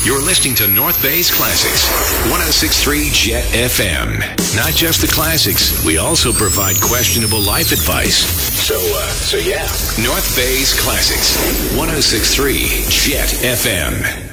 You're listening to North Bay's Classics, 106.3 Jet FM. Not just the classics, we also provide questionable life advice. So yeah. North Bay's Classics, 106.3 Jet FM.